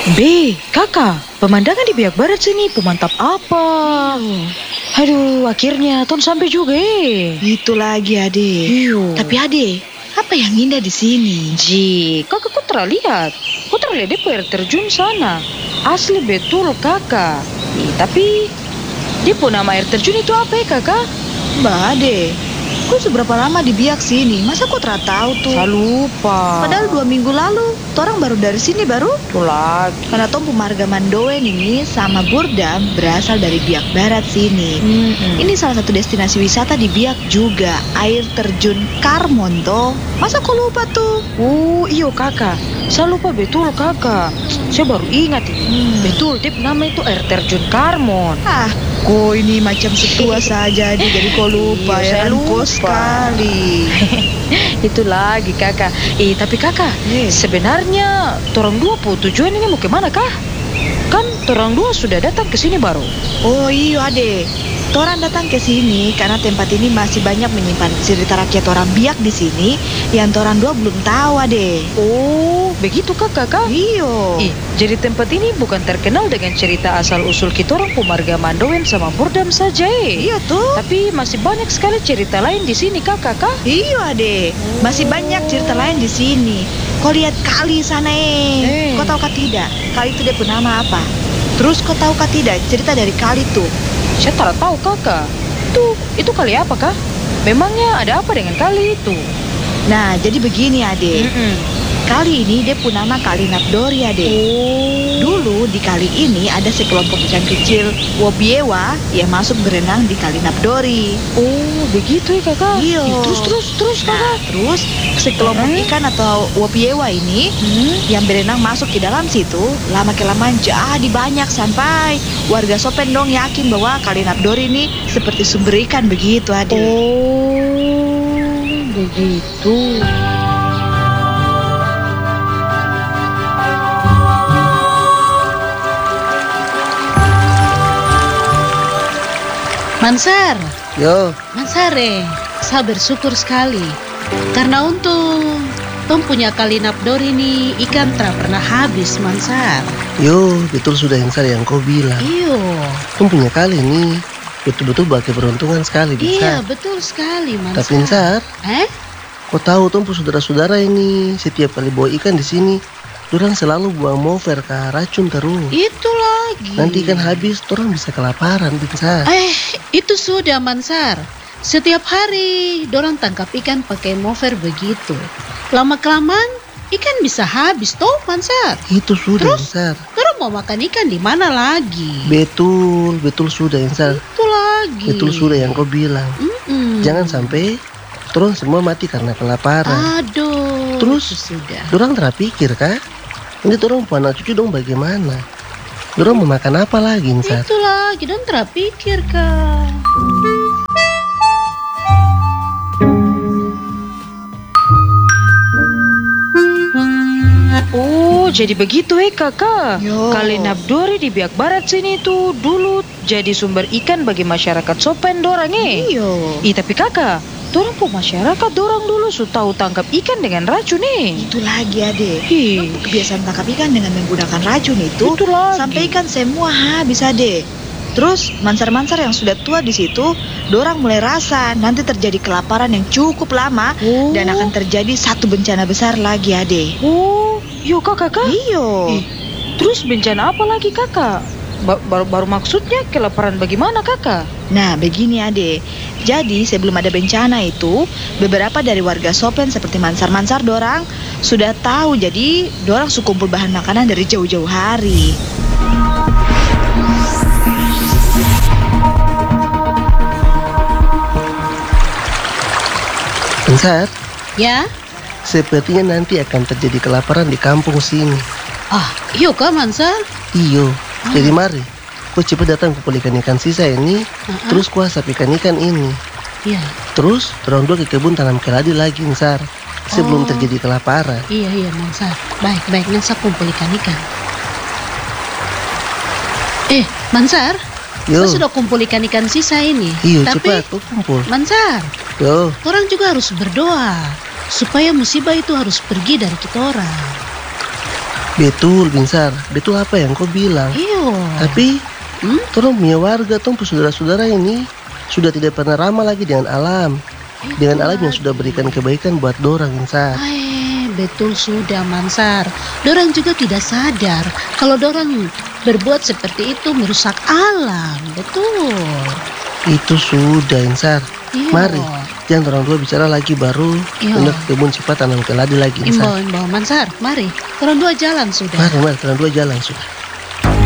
Kakak, pemandangan di biak barat sini pemantap apa? Aduh, akhirnya Ton sampai juga Itu lagi Ade. Iyo. Tapi Ade, apa yang indah di sini? Kakak kok terlihat? Kok terlihat di air terjun sana? Asli betul kakak. Tapi, dia pun nama air terjun itu apa ya kakak? Mbak Ade, kok seberapa lama di biak sini? Masa kok tak tahu tuh? Saya lupa. Padahal 2 minggu lalu, orang baru dari sini baru. Tuh lagi. Karena Tom Pemarga Mandoen ini sama Burdam berasal dari biak barat sini. Ini salah satu destinasi wisata di biak juga, air terjun Karmon toh. Masa kok lupa tuh? Iyo kakak. Saya lupa betul kakak. Saya baru ingat ini. Betul, dia nama itu air terjun Karmon. Kok ini macam setua saja jadi kok lupa. Iya, saya lupa sekali. Itu lagi kakak. Tapi kakak, sebenarnya torang dua tujuan ini mau kemana kah? Kan torang dua sudah datang ke sini baru. Oh iya Ade, torang datang ke sini karena tempat ini masih banyak menyimpan cerita rakyat orang biak di sini yang torang dua belum tahu Ade. Oh, begitu kakak? Iyo. Jadi tempat ini bukan terkenal dengan cerita asal-usul kita orang Pemarga Mandoen sama Burdam saja Iya tuh. Tapi masih banyak sekali cerita lain di sini kakak. Iya Ade, masih banyak cerita lain di sini. Kau lihat kali sana Kau tahu kah tidak? Kali itu dia bernama apa? Terus kau tahu kah tidak cerita dari kali itu? Saya tak tahu kakak. Itu kali apa kah? Memangnya ada apa dengan kali itu? Nah, jadi begini Ade. Kali ini dia pun nama Kali Napdori Ade. Dulu di kali ini ada sekelompok ikan kecil Wobiewa yang masuk berenang di Kali Napdori. Oh, begitu ya kakak? Iya. Terus kakak? Terus sekelompok ikan atau Wobiewa ini yang berenang masuk ke dalam situ, lama-kelamaan jadi banyak sampai warga Sopendong yakin bahwa Kali Napdori ini seperti sumber ikan begitu Ade. Oh, begitu. Mansar, Yo, Mansare, saya bersyukur sekali karena untung Tom punya Kali Napdori ini ikan tak pernah habis Mansar. yo, betul sudah yang kau bilang. Iyo. Tom punya kali ini betul-betul bagi keberuntungan sekali, Iya, Insar. betul sekali Mansar. Tapi Insar, kau tahu Tom saudara-saudara ini setiap kali bawa ikan di sini, dorang selalu buang mover ke racun terus. Itu lagi. Nanti ikan habis, dorang bisa kelaparan, Insar. Itu sudah Mansar. Setiap hari dorang tangkap ikan pakai mover begitu. Lama-kelamaan ikan bisa habis toh Mansar. Itu sudah, Terus, Insar. dorang mau makan ikan di mana lagi? Betul sudah, Insar. Itu lagi. Betul sudah yang kau bilang. Jangan sampai dorang semua mati karena kelaparan. Aduh. Terus, itu sudah. dorang terpikir kah? Nanti dorang punya anak cucu dong bagaimana? Dorang mau makan apa lagi, Insar? Itu lagi dan terpikir kan. Oh, jadi begitu kakak. Yo. Kali Napdori di biak barat sini tuh dulu jadi sumber ikan bagi masyarakat Sopen dorang Iyo. tapi kakak, dorang pun masyarakat dorang dulu tahu tangkap ikan dengan racun Itu lagi Ade. Ih. Kebiasaan tangkap ikan dengan menggunakan racun itu Itu lagi. sampai ikan semua habis Ade. Terus mansar-mansar yang sudah tua di situ, dorang mulai rasa nanti terjadi kelaparan yang cukup lama dan akan terjadi satu bencana besar lagi Ade. Oh, yuk kakak. Iyo. Terus bencana apa lagi kakak? Baru maksudnya kelaparan bagaimana kakak? Nah, begini Ade. Jadi sebelum ada bencana itu, beberapa dari warga Sopen seperti mansar-mansar dorang sudah tahu. Jadi dorang suka kumpul bahan makanan dari jauh-jauh hari. Insar, Ya? sepertinya nanti akan terjadi kelaparan di kampung sini. Iyo kah Mansar? Iyo, jadi mari, kau cepat datang kumpul ikan-ikan sisa ini, terus kau asap ikan-ikan ini. Iya. Terus, dorong dua ke kebun tanam keladi lagi, Insar, sebelum terjadi kelaparan. Iya Mansar. Baik, Mansar kumpul ikan-ikan. Mansar, Yo, saya sudah kumpul ikan-ikan sisa ini. iyo, Tapi cepat, kau kumpul. Mansar, Yo, orang juga harus berdoa supaya musibah itu harus pergi dari kita orang. Betul, Binsar. Betul apa yang kau bilang. Iyo. Tapi, torang punya warga, tong saudara-saudara ini sudah tidak pernah ramah lagi dengan alam. Dengan alam yang sudah berikan kebaikan buat dorang, Binsar. Betul sudah, Mansar. Dorang juga tidak sadar kalau dorang berbuat seperti itu merusak alam. Betul. Itu sudah, Insar. Iyo. Mari, jangan orang tua bicara lagi baru. Iyo. Pindah ke kebun cepat tanam keladi lagi, Insar. Imbau, Mansar. Mari, orang dua jalan sudah. Mari, orang dua jalan sudah.